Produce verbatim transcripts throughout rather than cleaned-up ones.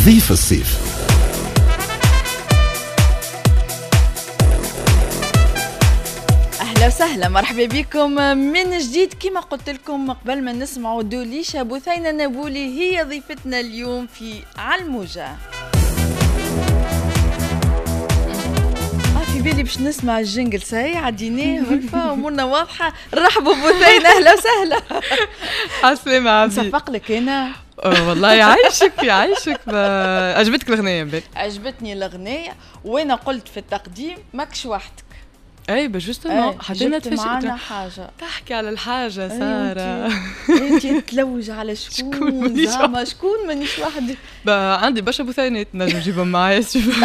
ضيف الصيف. أهلا وسهلا، مرحبا بكم من جديد. كما قلت لكم قبل ما نسمعوا دوليشة بثينة نابولي هي ضيفتنا اليوم في علموجة. في بالي باش نسمع الجنجل ساي عديناه هلفة أمورنا واضحة. رحبوا بثينة، أهلا وسهلا. عسلامة عبدي. نصفق لك أنا. والله يعيشك يعيشك. عجبتك الأغنية بك؟ عجبتني الأغنية، وأنا قلت في التقديم ماكش وحدك. اي بجوستومون حطينا معنا حاجه تحكي على الحاجه ساره. انت تلوج على شكون زعما شكون مانيش وحدي. عندي برشا بثينات نجم نجيبهم معايا.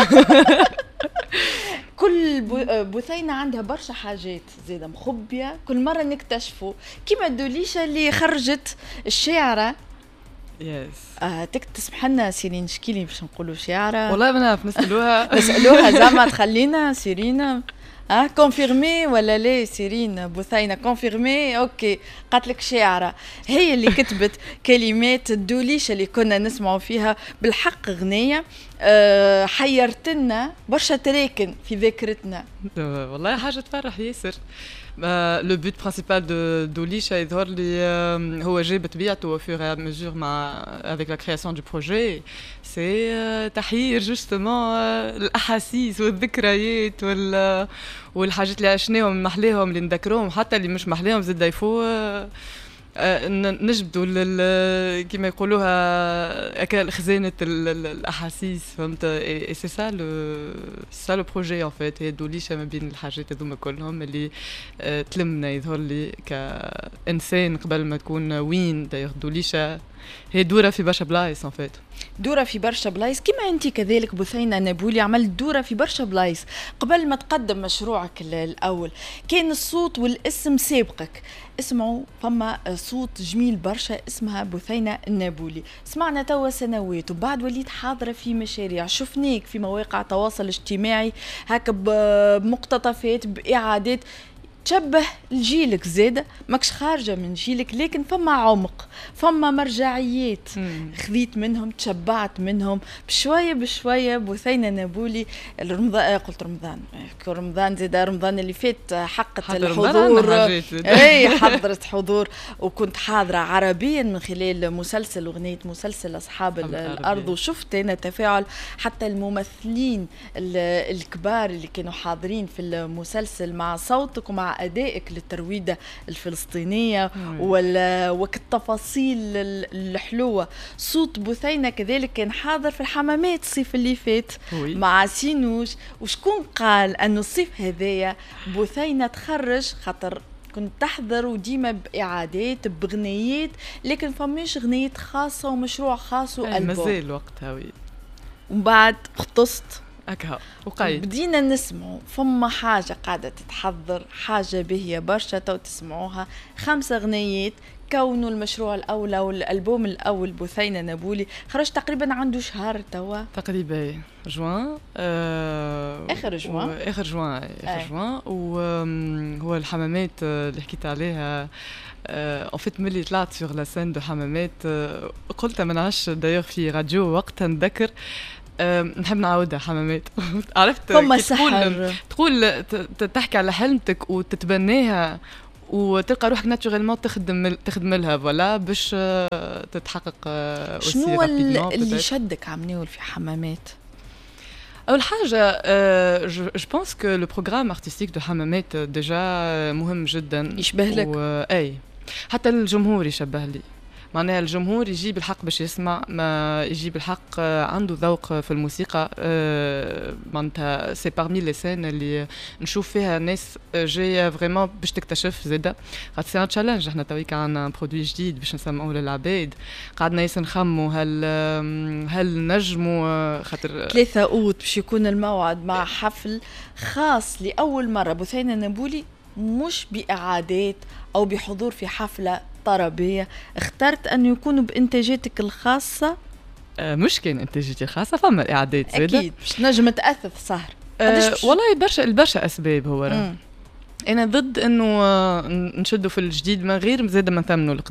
كل بثينه عندها برشا حاجات زاده مخبيه كل مره نكتشفوا، كيما دوليشة اللي خرجت الشاعره. يس آه تك تسمح لنا سيرين شكيلي باش نقولوا شاعره. والله ما نعرف نسالوها. نسالوها زعما تخلينا سيرين. اه كونفيرمي ولا لا سيرين بثينة كونفيرمي؟ اوكي. قالت لك شاعره هي اللي كتبت كلمات الدوليشة اللي كنا نسمعوا فيها. بالحق غنيه أه حيرتنا برشا تراكن في ذاكرتنا. والله حاجه تفرح ياسر. لو بوت برينسيبال دو دوليشة يظهر لي هو جاب طبيعته au fur et à mesure مع avec la création du projet. سي تحير جوستومون الاحاسيس والذكريات وال والحاجات اللي عشناهم محليهم اللي نذكروهم حتى اللي مش محليهم زاد يفو نجبدوا كما يقولوها اكل خزانه الاحاسيس. فهمت؟ اي سي سا لو سا لو بروجي ان فيت. هي دوليشة ما بين الحاجات هذوما كلهم اللي تلمنا يظهر لي كانسان قبل ما تكون وين. داير دوليشة هي دورة في برشا بلايص ان فيت. دورة في برشا بلايص كما انت كذلك بثينة نابولي عملت دورة في برشا بلايص. قبل ما تقدم مشروعك الاول كان الصوت والاسم سابقك. اسمعوا فما صوت جميل برشا اسمها بثينة النابولي. سمعنا توا سنوات وبعد وليت حاضرة في مشاريع، شفناك في مواقع التواصل الاجتماعي هكا بمقتطفات بإعادات تشبه لجيلك زادة، ماكش خارجة من جيلك لكن فما عمق فما مرجعيات خذيت منهم تشبعت منهم بشوية بشوية. بثينة نابولي الرمضان قلت رمضان رمضان زادة رمضان اللي فات حقت الحضور. اي حضرت حضور وكنت حاضرة عربيا من خلال مسلسل أغنية مسلسل أصحاب الأرض، وشفت أنا تفاعل حتى الممثلين الكبار اللي كانوا حاضرين في المسلسل مع صوتك ومع أدائك للترويدة الفلسطينية والتفاصيل الحلوة. صوت بثينة كذلك كان حاضر في الحمامات الصيف اللي فات مع سينوش. وشكون قال أنه الصيف هذايا بثينة تخرج خاطر كنت تحضر وديما بإعادات بغنيات لكن فماش غنيات خاصة ومشروع خاص وألبوم مازال وقتها. وي ومن بعد اختصت أكها وقايد بدينا نسمعوا فما حاجة قاعدة تتحضر، حاجة بهي برشا تو تسمعوها. خمسة غنيات كونوا المشروع الأول أو الألبوم الأول بثينة نابولي خرج تقريبا عنده شهر توا تقريبا جوان. آه آخر جوان آخر جوان آخر جوان. وهو الحمامات اللي حكيت عليها en fait ملي طلعت sur la scène de حمامات قلت ما نعرفش داير في راديو وقتها نذكر نحب نعاودها حمامات. عرفت تقول تقول تحكي على حلمتك وتتبناها وتلقى روحك ناتوريلمون تخدم تخدم لها فوالا باش تتحقق. شنو اللي شدك عمناول في حمامات؟ أول حاجة جو بونس كو لو بروغرام ارتستيك دو حمامات ديجا مهم جدا يشبه لك أي حتى الجمهور يشبه لي. معناها الجمهور يجي بالحق باش يسمع، ما يجي بالحق عنده ذوق في الموسيقى. معناتها سي بارمي لي سين اللي نشوف فيها ناس جايه فريمون باش تكتشف زاده. خاطر سي ان تشالنج. احنا تويك عندنا برودوي جديد باش نسمعوه للعباد. قعدنا ياسر نخموا هل هل نجموا خاطر ثلاثة أوت باش يكون الموعد مع حفل خاص لأول مرة بثينة نابولي، مش بإعادات أو بحضور في حفلة طربية. اخترت أن يكونوا بإنتاجاتك الخاصة. أه مش كان إنتاجاتي الخاصة، فما إعادات زادة أكيد مش نجم تأثث سهر. أه والله برشا البرشا أسباب. هو راه أنا ضد أنه نشدوا في الجديد من غير زادة ما نثمنوا القديم.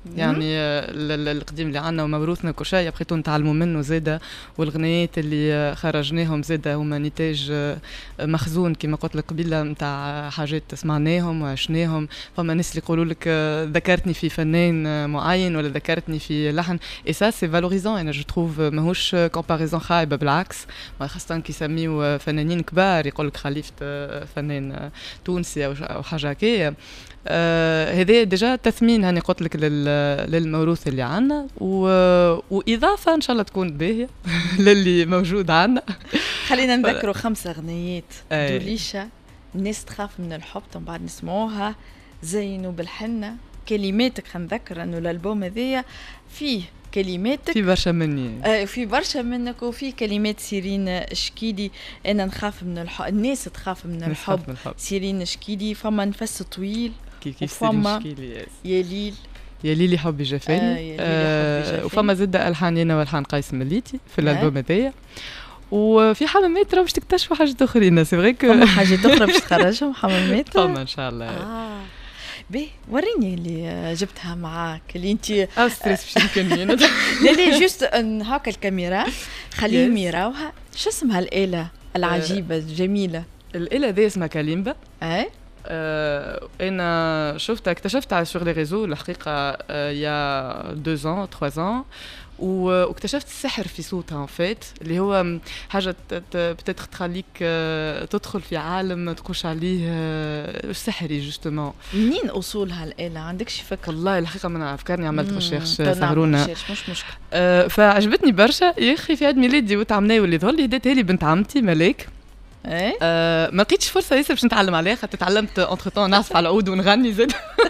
يعني القديم اللي عنا وموروثنا كل شيء بقيتوا نتعلموا منه زاده، والغنيات اللي خرجناهم زاده هما نتاج مخزون كما قلت لك قبيله نتاع حاجات سمعناهم وعشناهم. فما ناس اللي يقولوا لك ذكرتني في فنان معين ولا ذكرتني في لحن، اي سا سي فالوريزون. انا جو تروف ماهوش كومباريزون خايبه، بالعكس خاصه كي يسميو فنانين كبار يقول لك خليفه فنان تونسي او حاجه هكايا. آه هذا ديجا تثمين هاني قلت لك للموروث اللي عندنا، واضافه ان شاء الله تكون باهيه للي موجود عندنا. خلينا نذكروا خمسه اغنيات دوليشه الناس تخاف من الحب، من بعد نسمعوها زينوا بالحنه. كلماتك خنذكر انه الالبوم هذايا فيه كلماتك في برشا مني، آه في برشا منك، وفي كلمات سيرين شكيدي انا نخاف من الحب، الناس تخاف من الحب, من الحب. سيرين شكيدي فما نفس طويل كيف سيرين شكيدي يا ليل يا ليلي حبي جفاني. آه آه وفما زد الحان انا والحان قيس مليتي في الالبوم هذايا. وفي حمامات راه باش تكتشفوا حاجات اخرين، سي فري كو فما حاجات اخرى باش تخرجهم حمامات فما ان شاء الله. اه بي وريني اللي جبتها معاك اللي انت اه ستريس باش نكمل. لا لا جوست هاكا الكاميرا خليهم يراوها. شو اسمها الآلة العجيبة الجميلة؟ الآلة ذي اسمها كاليمبا. اي آه انا شفتها اكتشفتها سور لي ريزو الحقيقه آه يا دو ans trois ans، واكتشفت السحر في صوتها ان فيت اللي هو حاجه بتاتر تخليك تدخل في عالم تخش عليه سحري جوستومون. منين اصولها الآلة؟ عندكش فكره؟ والله الحقيقه ما نعرف، كاني عملت ريشيرش سهرونا مش مشكل. آه فعجبتني برشا يا اخي. في عيد ميلادي وتعملناه واللي ظهر لي هديتها لي بنت عمتي ملاك. ايه آه ما لقيتش فرصه ياسر باش نتعلم عليها، خاطر تعلمت انتر طون نعزف على العود ونغني زاد.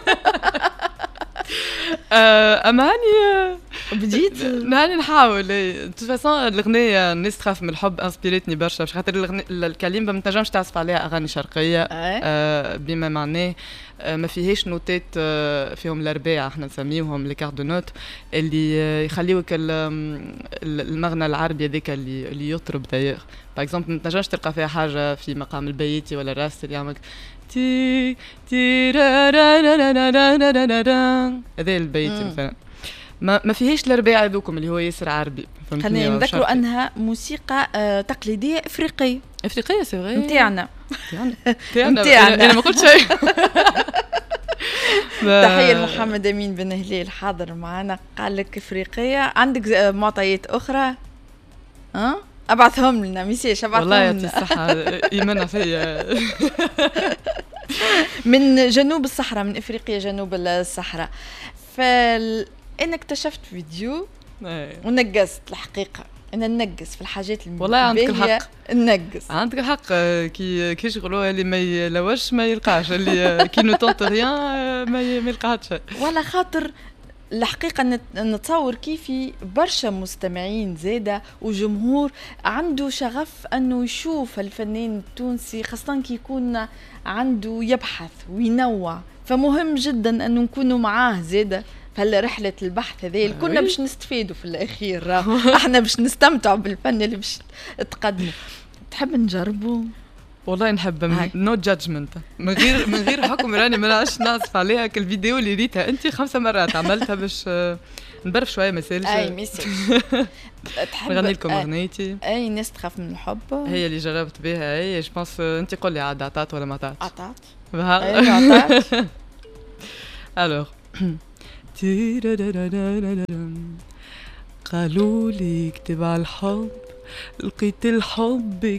آه اما هاني بديت هاني نحاول. دو فاسون الاغنيه الناس تخاف من الحب انسبيريتني برشا، باش خاطر الكلمه ما تنجمش تعزف عليها اغاني شرقيه آه بما معناه آه ما فيهاش نوتات آه فيهم الارباع احنا نسميوهم لي كارت دو نوت اللي يخليوك المغنى العربي هذاك اللي اللي يطرب داير. باغ اكزومبل ما تنجمش تلقى فيها حاجه في مقام البيتي ولا الراس اللي يعمل تي تي را را را را را را را هذا البيتي مثلا ما ما فيهاش الارباع هذوكم اللي هو ياسر عربي. خلينا نذكروا انها موسيقى آه تقليديه افريقيه افريقيه سي فري نتاعنا نتاعنا. انا ما قلت شيء. تحيه لمحمد امين بن هلال حاضر معنا قال لك افريقيه. عندك معطيات اخرى ها أه؟ ابعثهم لنا ميساج ابعثهم والله لنا. والله الصحه ايمانها فيا. من جنوب الصحراء، من افريقيا جنوب الصحراء. فال انا اكتشفت فيديو ونقزت الحقيقه. انا ننقز في الحاجات اللي والله عندك الحق ننقز. عندك الحق كي كي يشغلوها اللي ما يلوش ما يلقاش، اللي كي نو طونط ريان ما يلقاش شيء. ولا خاطر الحقيقة نتصور كيفي برشا مستمعين زادة وجمهور عنده شغف أنه يشوف الفنان التونسي، خاصة كي يكون عنده يبحث وينوع. فمهم جدا أنه نكونوا معاه زادة فهلا رحلة البحث هذه كنا باش نستفيدوا في الأخير. احنا باش نستمتعوا بالفن اللي باش تقدمه. تحب نجربه؟ والله نحب نو جادجمنت من غير من غير حكم. راني ما نعرفش نعزف عليها كالفيديو اللي ريتها انت خمسة مرات عملتها باش نبرف شويه ما يسالش. اي ميساج تحب نغني لكم اغنيتي اي ناس تخاف من الحب هي اللي جربت بها. اي جو بونس انت قول لي عاد عطات ولا ما عطات؟ عطات اي عطات. الوغ قالوا لي اكتب على الحب لقيت الحب